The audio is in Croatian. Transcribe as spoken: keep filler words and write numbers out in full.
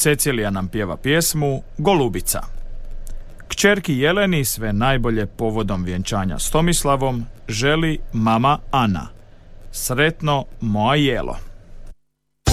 Cecilija nam pjeva pjesmu Golubica. Kćerki Jeleni sve najbolje povodom vjenčanja s Tomislavom želi mama Ana. Sretno, moja Jelo.